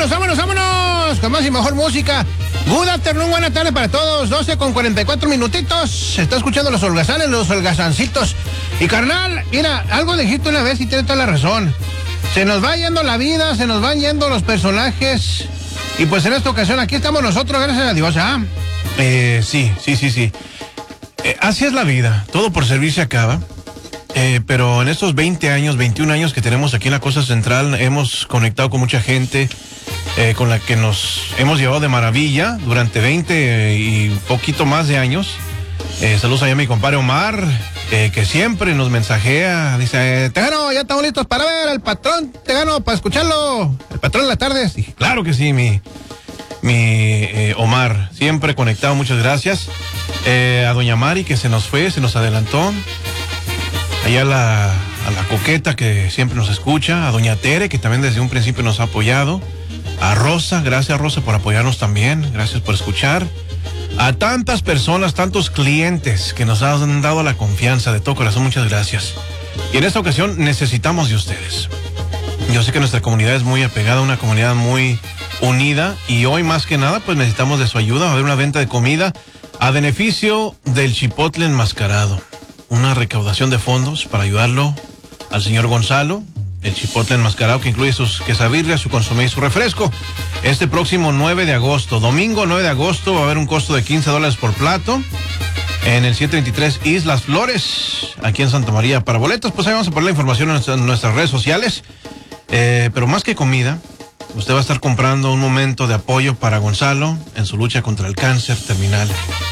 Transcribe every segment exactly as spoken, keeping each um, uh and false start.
vámonos, vámonos, vámonos. Con más y mejor música. Good afternoon, buena tarde para todos. doce con cuarenta y cuatro minutitos. Se está escuchando los holgazanes, los holgazancitos. Y carnal, mira, algo dijiste una vez y tiene toda la razón. Se nos va yendo la vida, se nos van yendo los personajes. Y pues en esta ocasión aquí estamos nosotros, gracias a Dios, ¿ah? Eh, sí, sí, sí, sí. Eh, así es la vida. Todo por servir se acaba. Eh, pero en estos veinte años, veintiún años que tenemos aquí en la Costa Central, hemos conectado con mucha gente eh, con la que nos hemos llevado de maravilla durante veinte y poquito más de años. Eh, saludos allá a mi compadre Omar, eh, que siempre nos mensajea. Dice, eh, Tejano, ya estamos listos para ver al patrón Tejano, para escucharlo. El patrón de las tardes. Y claro que sí, mi, mi eh, Omar, siempre conectado, muchas gracias. Eh, a doña Mari, que se nos fue, se nos adelantó. Allá a la, a la Coqueta, que siempre nos escucha. A doña Tere, que también desde un principio nos ha apoyado. A Rosa, gracias Rosa por apoyarnos también. Gracias por escuchar. A tantas personas, tantos clientes que nos han dado la confianza, de todo corazón, muchas gracias. Y en esta ocasión necesitamos de ustedes. Yo sé que nuestra comunidad es muy apegada, una comunidad muy unida. Y hoy más que nada, pues necesitamos de su ayuda. Va a haber una venta de comida a beneficio del Chipotle Enmascarado. Una recaudación de fondos para ayudarlo al señor Gonzalo, el Chipotle Enmascarado, que incluye sus quesabirrias, su consomé y su refresco. Este próximo nueve de agosto, domingo nueve de agosto, va a haber un costo de quince dólares por plato en el setecientos veintitrés Islas Flores, aquí en Santa María. Para boletos, pues ahí vamos a poner la información en nuestras, en nuestras redes sociales. Eh, pero más que comida, usted va a estar comprando un momento de apoyo para Gonzalo en su lucha contra el cáncer terminal.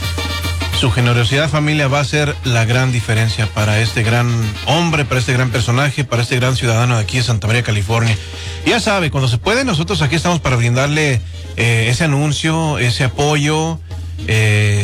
Su generosidad, familia, va a ser la gran diferencia para este gran hombre, para este gran personaje, para este gran ciudadano de aquí de Santa María, California. Ya sabe, cuando se puede, nosotros aquí estamos para brindarle eh, ese anuncio, ese apoyo, eh,